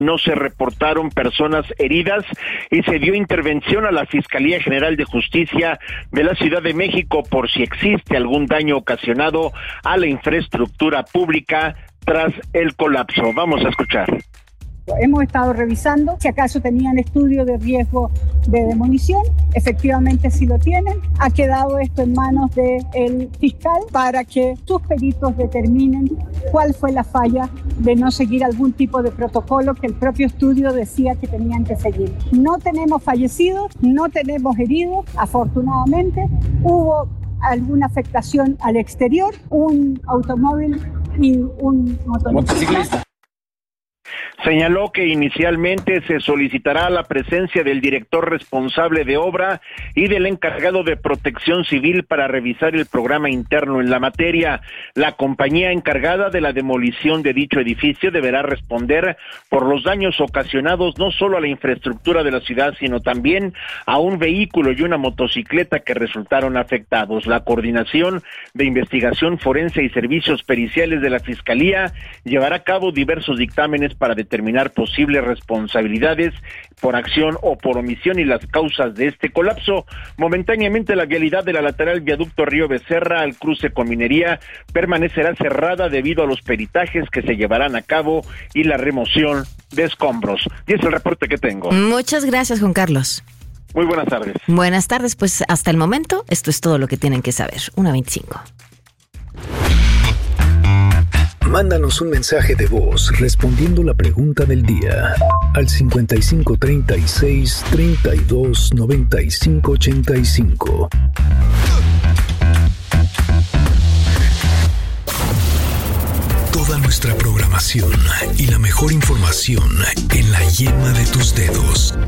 No se reportaron personas heridas y se dio intervención a la Fiscalía General de Justicia de la Ciudad de México por si existe algún daño ocasionado a la infraestructura pública tras el colapso. Vamos a escuchar. Hemos estado revisando si acaso tenían estudio de riesgo de demolición. Efectivamente sí lo tienen. Ha quedado esto en manos del fiscal para que sus peritos determinen cuál fue la falla de no seguir algún tipo de protocolo que el propio estudio decía que tenían que seguir. No tenemos fallecidos, no tenemos heridos, afortunadamente. Hubo alguna afectación al exterior, un automóvil y un motociclista. Señaló que inicialmente se solicitará la presencia del director responsable de obra y del encargado de protección civil para revisar el programa interno en la materia. La compañía encargada de la demolición de dicho edificio deberá responder por los daños ocasionados no solo a la infraestructura de la ciudad, sino también a un vehículo y una motocicleta que resultaron afectados. La Coordinación de Investigación Forense y Servicios Periciales de la Fiscalía llevará a cabo diversos dictámenes para determinar posibles responsabilidades por acción o por omisión y las causas de este colapso. Momentáneamente la vialidad de la lateral viaducto Río Becerra al cruce con Minería permanecerá cerrada debido a los peritajes que se llevarán a cabo y la remoción de escombros. Y es el reporte que tengo. Muchas gracias, Juan Carlos. Muy buenas tardes. Buenas tardes, pues hasta el momento esto es todo lo que tienen que saber. 1:25. Mándanos un mensaje de voz respondiendo la pregunta del día al 55 36 32 95 85. Toda nuestra programación y la mejor información en la yema de tus dedos.